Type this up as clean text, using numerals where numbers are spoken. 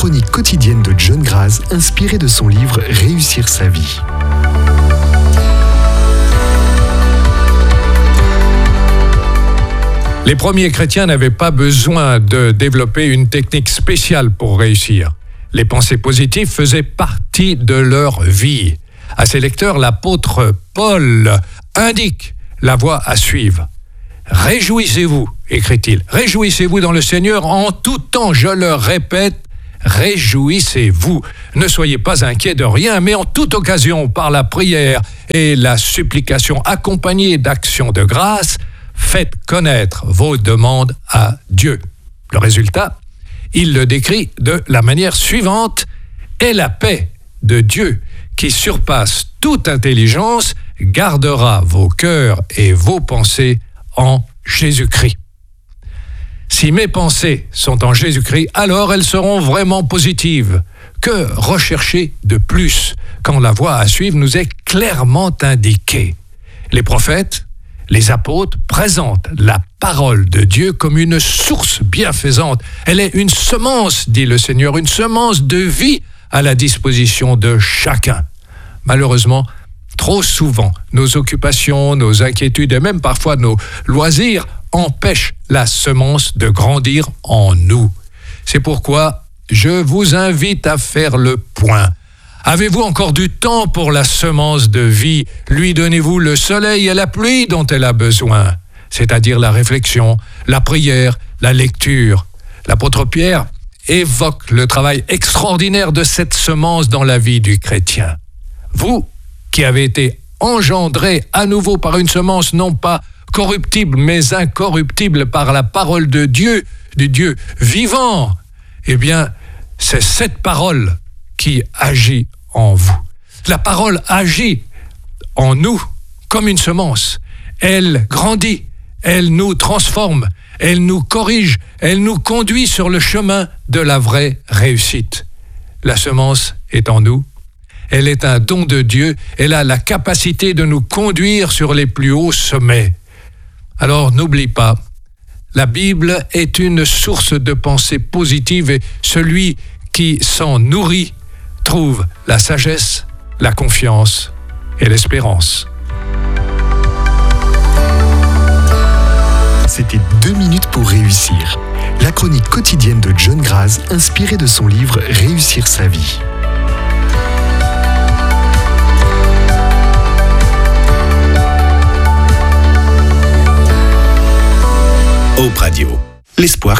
chronique quotidienne de John Graz, inspirée de son livre « Réussir sa vie ». Les premiers chrétiens n'avaient pas besoin de développer une technique spéciale pour réussir. Les pensées positives faisaient partie de leur vie. À ses lecteurs, l'apôtre Paul indique la voie à suivre. « Réjouissez-vous », écrit-il, « réjouissez-vous dans le Seigneur en tout temps, je le répète, réjouissez-vous. Ne soyez pas inquiets de rien, mais en toute occasion, par la prière et la supplication accompagnée d'actions de grâce, faites connaître vos demandes à Dieu. » Le résultat, il le décrit de la manière suivante, « Et la paix de Dieu, qui surpasse toute intelligence, gardera vos cœurs et vos pensées en Jésus-Christ. » Si mes pensées sont en Jésus-Christ, alors elles seront vraiment positives. Que rechercher de plus quand la voie à suivre nous est clairement indiquée? Les prophètes, les apôtres présentent la parole de Dieu comme une source bienfaisante. Elle est une semence, dit le Seigneur, une semence de vie à la disposition de chacun. Malheureusement, trop souvent, nos occupations, nos inquiétudes et même parfois nos loisirs empêchent la semence de grandir en nous. C'est pourquoi je vous invite à faire le point. Avez-vous encore du temps pour la semence de vie? Lui donnez-vous le soleil et la pluie dont elle a besoin, c'est-à-dire la réflexion, la prière, la lecture. L'apôtre Pierre évoque le travail extraordinaire de cette semence dans la vie du chrétien. Vous, qui avez été engendrés à nouveau par une semence non pas corruptible, mais incorruptible par la parole de Dieu, du Dieu vivant, eh bien, c'est cette parole qui agit en vous. La parole agit en nous comme une semence. Elle grandit, elle nous transforme, elle nous corrige, elle nous conduit sur le chemin de la vraie réussite. La semence est en nous. Elle est un don de Dieu. Elle a la capacité de nous conduire sur les plus hauts sommets. Alors n'oublie pas, la Bible est une source de pensée positive et celui qui s'en nourrit trouve la sagesse, la confiance et l'espérance. C'était 2 minutes pour réussir. La chronique quotidienne de John Graz, inspirée de son livre « Réussir sa vie ». Hope Radio, l'espoir